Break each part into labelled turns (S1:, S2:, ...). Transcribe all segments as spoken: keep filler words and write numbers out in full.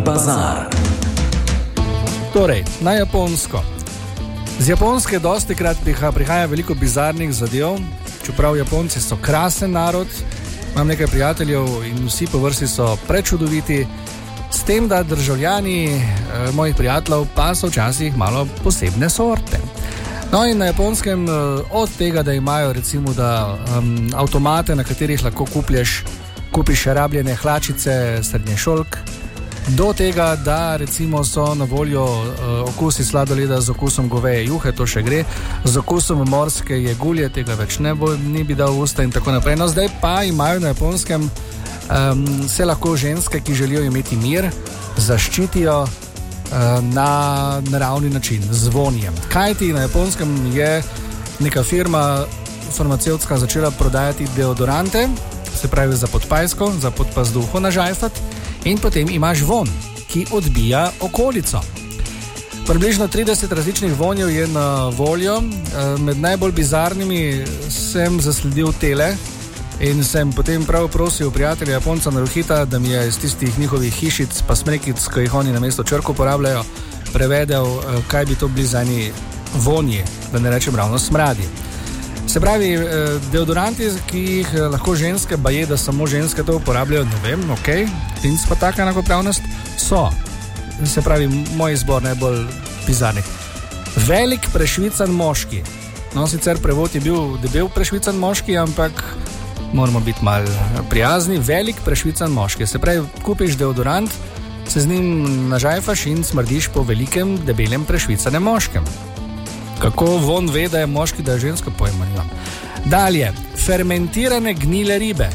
S1: bazar.
S2: Torej, na Japonsko. Z Japonske dosti krat prihaja, prihaja veliko bizarnih zadev, čeprav Japonci so krasen narod, imam nekaj prijateljev in vsi po vrsti so prečudoviti, s tem, da državljani eh, mojih prijateljev pa so včasih malo posebne sorte. No in na Japonskem eh, od tega, da imajo recimo da um, avtomate, na katerih lahko kuplješ, kupiš rabljene hlačice srednješolk, do tega, da recimo so na voljo uh, okusi sladoleda z okusom goveje juhe, to še gre, z okusom morske jegulje, tega več ne bo, ni bi dal v usta in tako naprej. No, zdaj pa imajo na Japonskem um, se lahko ženske, ki želijo imeti mir, zaščitijo uh, na naravni način, z vonjem. Kajti na Japonskem je neka firma farmacevtska začela prodajati deodorante, se pravi za podpajsko, za podpazduho na žajfat, in potem imaš von, ki odbija okolico. Približno trideset različnih vonjev je na voljo, med najbolj bizarnimi sem zasledil tele in sem potem prav prosil prijatelja Japonca Naruhita, da mi je iz tistih njihovih hišic pa smrekic, ki jih oni namesto črk uporabljajo, prevedel, kaj bi to bili za eni vonji, da ne rečem ravno smradi. Se pravi, deodoranti, ki jih lahko ženske, baje, da samo ženske to uporabljajo, ne vem, ok, tinc pa taka enakopravnost, so. Se pravi, moj izbor najbolj bizarnih. Velik prešvican moški. No, sicer prevod je bil debel prešvican moški, ampak moramo biti mal prijazni. Velik prešvican moški. Se pravi, kupiš deodorant, se z njim nažajfaš in smrdiš po velikem, debelem prešvicanem moškem. Kako von ve, da je moški, da je žensko, pojma nimam. Dalje, fermentirane gnile ribe.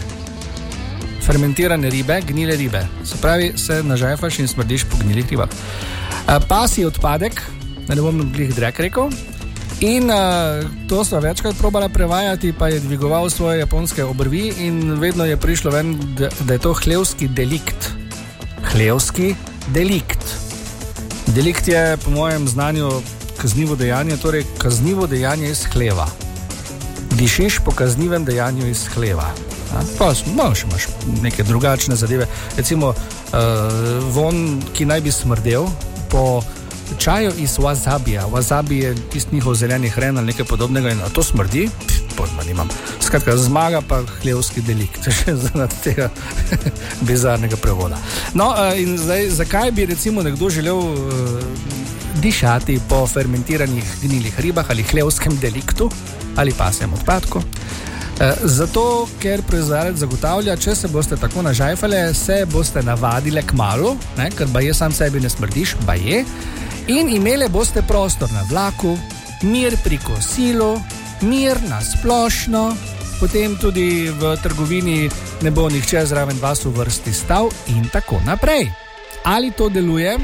S2: Fermentirane ribe, gnile ribe. Se pravi, se nažajfaš in smrdiš po gnilih ribah. Pasji odpadek, da ne bom glih drek rekel, in a, to sva večkrat probala prevajati, pa je dvigoval svoje japonske obrvi in vedno je prišlo ven, da, da je to hlevski delikt. Hlevski delikt. Delikt je po mojem znanju kaznivo dejanje, torej kaznivo dejanje iz hleva. Dišiš po kaznivem dejanju iz hleva. A? Pa imaš, imaš neke drugačne zadeve. Recimo, uh, von, ki naj bi smrdel po čaju iz wazabija. Wasabi je tisti njihov zeleni hren ali nekaj podobnega in a to smrdi? Pojma nimam. Skratka, zmaga pa hlevski delikt. Še zaradi tega bizarnega prevoda. No, uh, in zdaj, zakaj bi recimo nekdo želel uh, dišati po fermentiranih gnilih ribah ali hlevskem deliktu ali pasjem odpadku? E, zato, ker proizvajalec zagotavlja, če se boste tako nažajfale, se boste navadile kmalu, ne, ker baje sam sebi ne smrdiš, baje, in imele boste prostor na vlaku, mir pri kosilu, mir na splošno, potem tudi v trgovini ne bo nihče zraven vas v vrsti stal in tako naprej. Ali to deluje?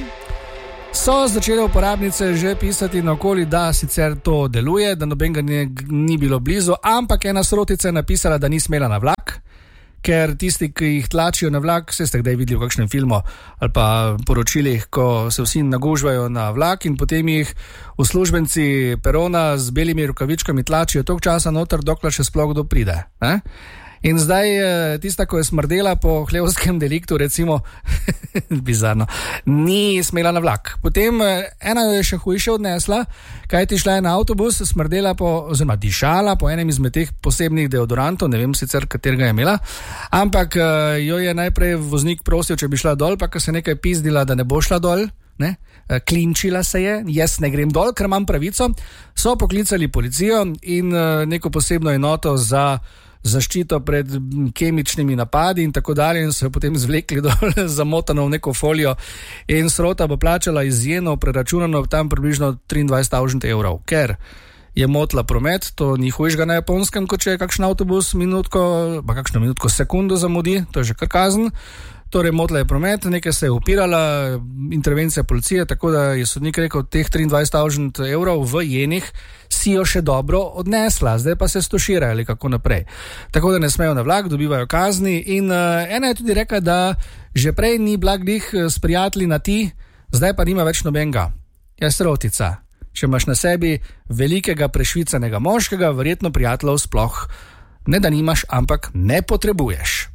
S2: So začele uporabnice že pisati naokoli, da sicer to deluje, da nobenega ni, ni bilo blizu, ampak ena srotica je napisala, da ni smela na vlak, ker tisti, ki jih tlačijo na vlak, se ste kdaj videli v kakšnem filmu ali pa poročilih, ko se vsi nagužvajo na vlak in potem jih uslužbenci perona z belimi rukavičkami tlačijo toliko časa noter, dokler še sploh kdo pride. Ne? In zdaj tista, ko je smrdela po hlevskem deliktu, recimo, bizarno, ni smela na vlak. Potem ena je še hujše odnesla, kaj ti šla je na avtobus, smrdela po, oziroma dišala po enem izmed teh posebnih deodorantov, ne vem sicer, katerega je imela, ampak jo je najprej voznik prosil, če bi šla dol, pa ko se nekaj pizdila, da ne bo šla dol, ne, klinčila se je, jaz ne grem dol, ker imam pravico, so poklicali policijo in neko posebno enoto za zaščito pred kemičnimi napadi in tako dalje in so jo potem zvlekli dol zamotano v neko folijo in srota bo plačala izjemno preračunano tam približno triindvajset tisoč evrov, ker je motila promet, to ni hujšega na Japonskem, kot če je kakšen avtobus minutko, pa kakšno minutko sekundo zamudi, to je že kar kazen. Torej, motila je promet, nekaj se je upirala, intervencija policije, tako da je sodnik rekel, teh triindvajset tisoč evrov v jenih si jo še dobro odnesla, zdaj pa se stošira ali kako naprej. Tako da ne smejo na vlak, dobivajo kazni in uh, ena je tudi rekla, da že prej ni blagdih s prijatelji na ti, zdaj pa nima več nobenega. Ja, srotica. Če imaš na sebi velikega prešvicanega moškega, verjetno prijateljev sploh ne da nimaš, ampak ne potrebuješ.